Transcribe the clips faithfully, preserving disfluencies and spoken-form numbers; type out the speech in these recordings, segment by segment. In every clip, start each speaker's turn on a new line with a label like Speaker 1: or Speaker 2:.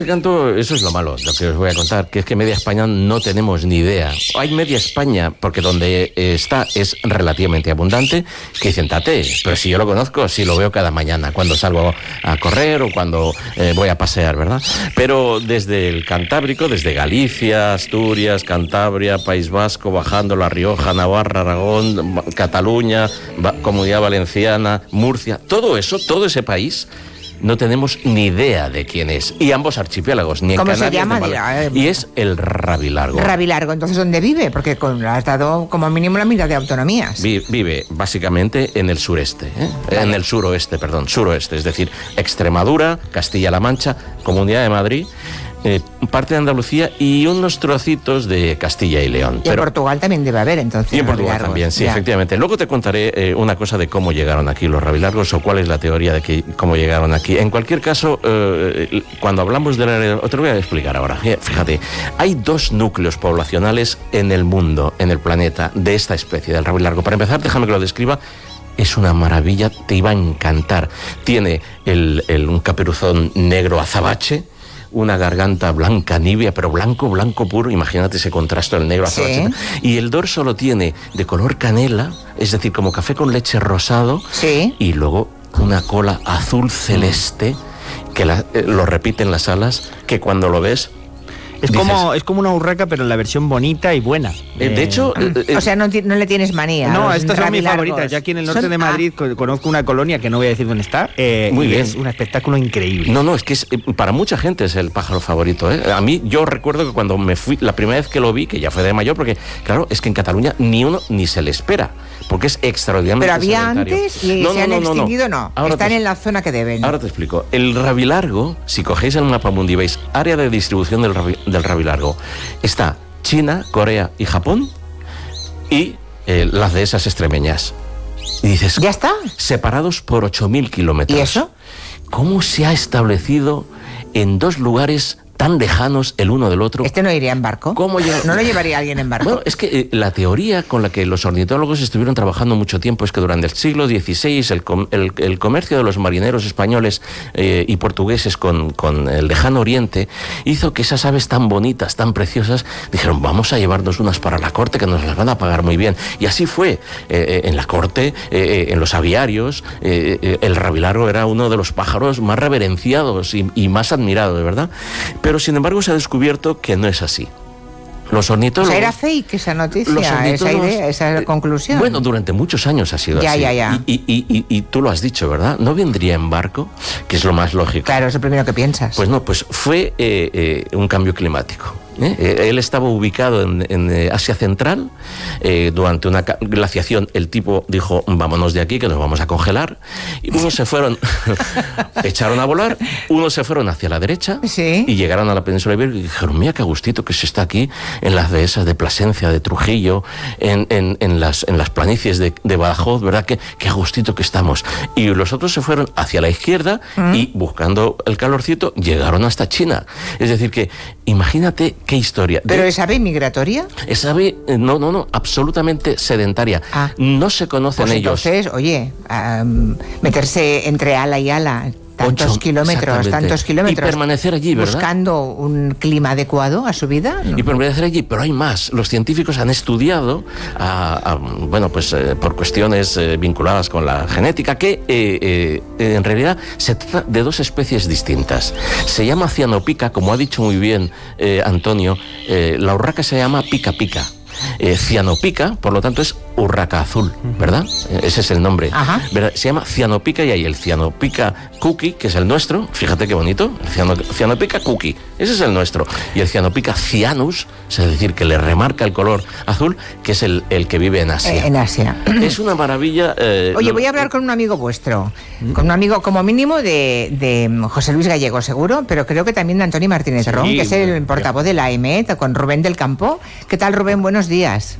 Speaker 1: Canto, eso es lo malo, lo que os voy a contar, que es que media España no tenemos ni idea. Hay media España, porque donde está es relativamente abundante, que dicen, tate, pero si yo lo conozco, si lo veo cada mañana, cuando salgo a correr o cuando eh, voy a pasear, ¿verdad? Pero desde el Cantábrico, desde Galicia, Asturias, Cantabria, País Vasco, bajando La Rioja, Navarra, Aragón, Cataluña, Comunidad Valenciana, Murcia, todo eso, todo ese país, no tenemos ni idea de quién es. Y ambos archipiélagos, ni en
Speaker 2: ¿Cómo
Speaker 1: Canarias,
Speaker 2: se llama?
Speaker 1: ni en Baleares. Y es el Rabilargo.
Speaker 2: Rabilargo, entonces, ¿dónde vive? Porque con, has dado como mínimo la mitad de autonomías.
Speaker 1: Vi, vive básicamente en el sureste, ¿eh? Vale. En el suroeste, perdón, suroeste, es decir, Extremadura, Castilla-La Mancha, Comunidad de Madrid, Eh, parte de Andalucía y unos trocitos de Castilla y León.
Speaker 2: Y en Pero, Portugal también debe haber, entonces.
Speaker 1: Y en Portugal rabilargos. También, sí, ya. Efectivamente. Luego te contaré eh, una cosa de cómo llegaron aquí los rabilargos o cuál es la teoría de que, cómo llegaron aquí. En cualquier caso, eh, cuando hablamos de la... Te lo voy a explicar ahora. Fíjate, hay dos núcleos poblacionales en el mundo, en el planeta, de esta especie, del rabilargo. Para empezar, déjame que lo describa. Es una maravilla, te iba a encantar. Tiene el, el, un caperuzón negro azabache, una garganta blanca nibia, pero blanco, blanco puro, imagínate ese contraste del negro azabache. Sí. Y el dorso lo tiene de color canela, es decir, como café con leche rosado,
Speaker 2: sí.
Speaker 1: Y luego una cola azul celeste, que la, eh, lo repiten las alas, que cuando lo ves...
Speaker 3: Es como, es como una urraca, pero en la versión bonita y buena.
Speaker 1: Eh, de hecho...
Speaker 2: Eh, eh, o sea, no, no le tienes manía.
Speaker 3: No, estas son mis favoritas. Yo aquí en el norte Son, de Madrid ah. conozco una colonia que no voy a decir dónde está. Eh,
Speaker 1: Muy
Speaker 3: y
Speaker 1: bien.
Speaker 3: Es un espectáculo increíble.
Speaker 1: No, no, es que es, para mucha gente es el pájaro favorito, ¿eh? A mí, yo recuerdo que cuando me fui, la primera vez que lo vi, que ya fue de mayor, porque, claro, es que en Cataluña ni uno ni se le espera, porque es extraordinariamente
Speaker 2: Pero había
Speaker 1: sedentario.
Speaker 2: antes y
Speaker 1: no,
Speaker 2: se
Speaker 1: no,
Speaker 2: han
Speaker 1: no,
Speaker 2: extinguido, no. no. Están
Speaker 1: te,
Speaker 2: en la zona que deben.
Speaker 1: Ahora te explico. El rabilargo, si cogéis el mapa mundi, veis área de distribución del, rabi, del rabilargo. Está China, Corea y Japón y eh, las dehesas extremeñas. Y dices,
Speaker 2: ¿ya está?
Speaker 1: Separados por ocho mil kilómetros.
Speaker 2: ¿Y eso?
Speaker 1: ¿Cómo se ha establecido en dos lugares tan lejanos el uno del otro?
Speaker 2: ¿Este no iría en barco?
Speaker 1: ¿Cómo ya?
Speaker 2: ¿No lo llevaría alguien en barco?
Speaker 1: Bueno, es que eh, la teoría con la que los ornitólogos estuvieron trabajando mucho tiempo es que durante el siglo dieciséis el, com el, el comercio de los marineros españoles eh, y portugueses con, con el lejano oriente hizo que esas aves tan bonitas, tan preciosas, dijeron, vamos a llevarnos unas para la corte que nos las van a pagar muy bien. Y así fue. Eh, en la corte, eh, en los aviarios, eh, eh, el rabilargo era uno de los pájaros más reverenciados y, y más admirados, de verdad. Pero, sin embargo, se ha descubierto que no es así. Los ornitólogos...
Speaker 2: O sea, era fake esa noticia, esa idea, esa conclusión.
Speaker 1: Bueno, durante muchos años ha sido
Speaker 2: ya,
Speaker 1: así.
Speaker 2: Ya, ya,
Speaker 1: y, y, y, y tú lo has dicho, ¿verdad? ¿No vendría en barco? Que es lo más lógico.
Speaker 2: Claro, es lo primero que piensas.
Speaker 1: Pues no, pues fue eh, eh, un cambio climático. ¿Eh? Él estaba ubicado en, en Asia Central. Eh, durante una glaciación el tipo dijo, vámonos de aquí que nos vamos a congelar. Y unos se fueron, echaron a volar, unos se fueron hacia la derecha,
Speaker 2: ¿sí?
Speaker 1: Y llegaron a la península ibérica y dijeron, mira qué gustito que se está aquí en las dehesas de Plasencia, de Trujillo, en, en, en, las, en las planicies de, de Badajoz, ¿verdad? Qué, qué gustito que estamos. Y los otros se fueron hacia la izquierda ¿Mm? Y buscando el calorcito llegaron hasta China. Es decir que, imagínate qué historia.
Speaker 2: ¿Pero es ave migratoria?
Speaker 1: Es ave, no, no, no, absolutamente sedentaria.
Speaker 2: Ah.
Speaker 1: No se conocen
Speaker 2: pues
Speaker 1: ellos.
Speaker 2: Entonces, oye, um, meterse entre ala y ala... Tantos
Speaker 1: Ocho,
Speaker 2: kilómetros, tantos kilómetros.
Speaker 1: Y permanecer allí, ¿verdad?
Speaker 2: Buscando un clima adecuado a su vida.
Speaker 1: ¿No? Y permanecer allí, pero hay más. Los científicos han estudiado, a, a, bueno, pues eh, por cuestiones eh, vinculadas con la genética, que eh, eh, en realidad se trata de dos especies distintas. Se llama cianopica, como ha dicho muy bien eh, Antonio, eh, la urraca se llama pica pica. Eh, cianopica, por lo tanto es urraca azul, ¿verdad? Uh-huh. Ese es el nombre.
Speaker 2: Ajá.
Speaker 1: ¿Verdad? Se llama cianopica y hay el cianopica cookie, que es el nuestro, fíjate qué bonito, el ciano, cianopica cookie, ese es el nuestro, y el cianopica cyanus, es decir, que le remarca el color azul, que es el, el que vive en Asia.
Speaker 2: Eh, en Asia.
Speaker 1: Es una maravilla. Eh,
Speaker 2: Oye,
Speaker 1: lo...
Speaker 2: voy a hablar con un amigo vuestro, ¿Mm? con un amigo como mínimo de, de José Luis Gallego, seguro, pero creo que también de Antonio Martínez sí, Ron, que es el portavoz de la A E M E T, con Rubén del Campo. ¿Qué tal, Rubén? Buenos días.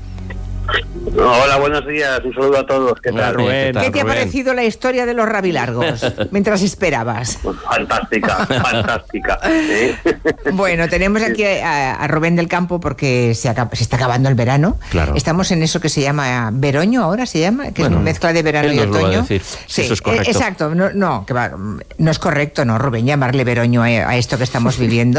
Speaker 4: Hola, buenos días, un saludo a todos. ¿Qué tal,
Speaker 2: Rubén? ¿Qué te ha parecido la historia de los rabilargos mientras esperabas?
Speaker 4: Fantástica, fantástica. ¿Sí?
Speaker 2: Bueno, tenemos aquí a, a Rubén del Campo porque se, acaba, se está acabando el verano.
Speaker 1: Claro.
Speaker 2: Estamos en eso que se llama veroño ahora, se llama, que bueno, es mezcla de verano y otoño.
Speaker 1: Sí,
Speaker 2: sí,
Speaker 1: eso es correcto.
Speaker 2: Exacto, no, no, que va, no es correcto, no, Rubén, llamarle veroño a, a esto que estamos viviendo.